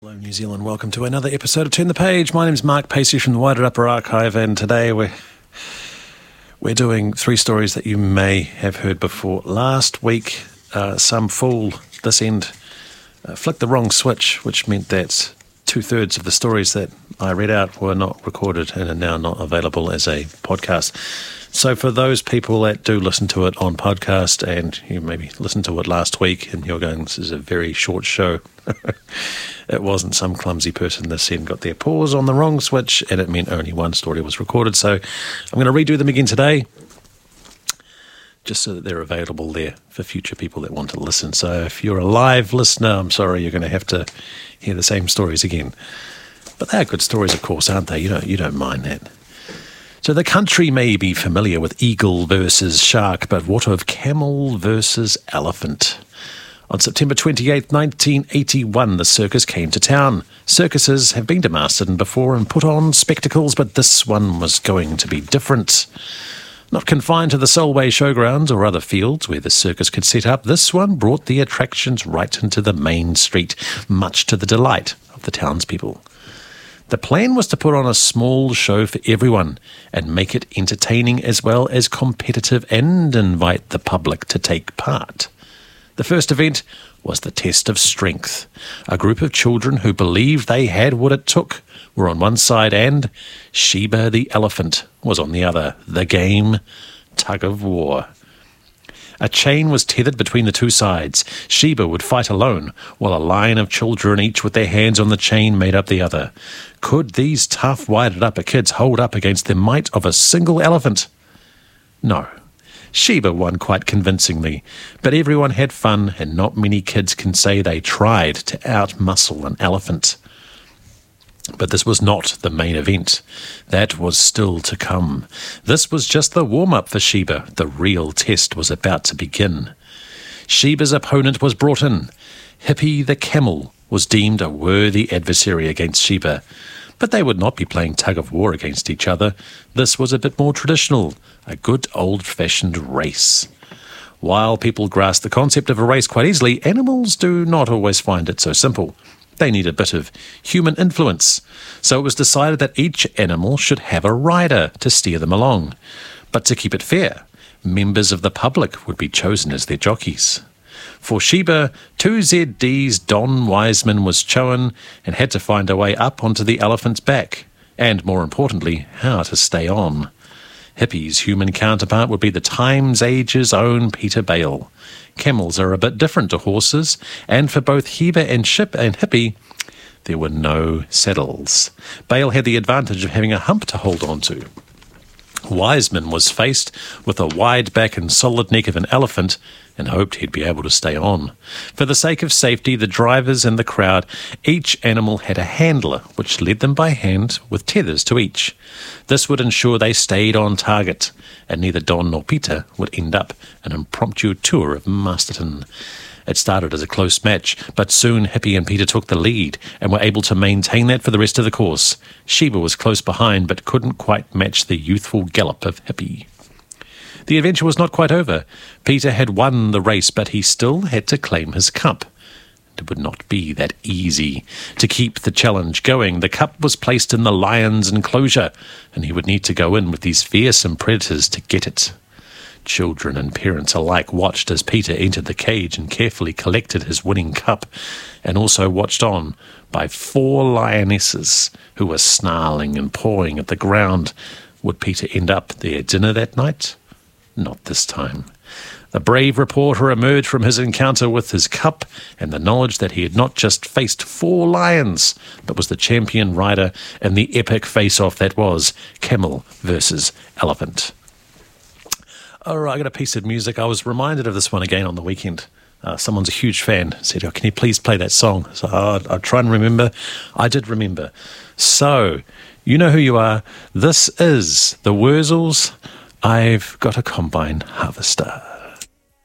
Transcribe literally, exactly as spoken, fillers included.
Hello New Zealand, welcome to another episode of Turn the Page. My name's Mark Pacey from the Wider Upper Archive, and today we're, we're doing three stories that you may have heard before. Last week, uh, some fool this end uh, flicked the wrong switch, which meant that two-thirds of the stories that I read out were not recorded and are now not available as a podcast. So for those people that do listen to it on podcast, and you maybe listened to it last week and you're going, this is a very short show, it wasn't some clumsy person this end got their paws on the wrong switch and it meant only one story was recorded. So I'm going to redo them again today, just so that they're available there for future people that want to listen. So if you're a live listener, I'm sorry, you're going to have to hear the same stories again. But they are good stories, of course, aren't they? You don't, you don't mind that. So the country may be familiar with eagle versus shark, but what of camel versus elephant? On September twenty-eighth, nineteen eighty-one, the circus came to town. Circuses have been to Masterton before and put on spectacles, but this one was going to be different. Not confined to the Solway Showgrounds or other fields where the circus could set up, this one brought the attractions right into the main street, much to the delight of the townspeople. The plan was to put on a small show for everyone and make it entertaining as well as competitive and invite the public to take part. The first event was the test of strength. A group of children who believed they had what it took were on one side and Sheba the elephant was on the other. The game, tug of war. A chain was tethered between the two sides. Sheba would fight alone, while a line of children, each with their hands on the chain, made up the other. Could these tough, wired upper kids hold up against the might of a single elephant? No. Sheba won quite convincingly, but everyone had fun, and not many kids can say they tried to outmuscle an elephant. But this was not the main event. That was still to come. This was just the warm-up for Sheba. The real test was about to begin. Sheba's opponent was brought in. Hippy the camel was deemed a worthy adversary against Sheba. But they would not be playing tug-of-war against each other. This was a bit more traditional, a good old-fashioned race. While people grasp the concept of a race quite easily, animals do not always find it so simple. They need a bit of human influence. So it was decided that each animal should have a rider to steer them along. But to keep it fair, members of the public would be chosen as their jockeys. For Sheba, two Z D's Don Wiseman was chosen and had to find a way up onto the elephant's back, and more importantly, how to stay on. Hippy's human counterpart would be the Times Age's own Peter Bale. Camels are a bit different to horses, and for both Sheba and Ship and Hippy, there were no saddles. Bale had the advantage of having a hump to hold on to. Wiseman was faced with a wide back and solid neck of an elephant and hoped he'd be able to stay on. For the sake of safety, the drivers and the crowd, each animal had a handler which led them by hand with tethers to each. This would ensure they stayed on target, and neither Don nor Peter would end up an impromptu tour of Masterton. It started as a close match, but soon Hippy and Peter took the lead and were able to maintain that for the rest of the course. Sheba was close behind, but couldn't quite match the youthful gallop of Hippy. The adventure was not quite over. Peter had won the race, but he still had to claim his cup. It would not be that easy. To keep the challenge going, the cup was placed in the lion's enclosure, and he would need to go in with these fearsome predators to get it. Children and parents alike watched as Peter entered the cage and carefully collected his winning cup, and also watched on by four lionesses who were snarling and pawing at the ground. Would Peter end up their dinner that night? Not this time. The brave reporter emerged from his encounter with his cup and the knowledge that he had not just faced four lions, but was the champion rider in the epic face-off that was camel versus elephant. All right, I got a piece of music. I was reminded of this one again on the weekend. Uh, someone's a huge fan. Said, oh, can you please play that song? So oh, I'll try and remember. I did remember. So, you know who you are. This is the Wurzels. I've got a combine harvester.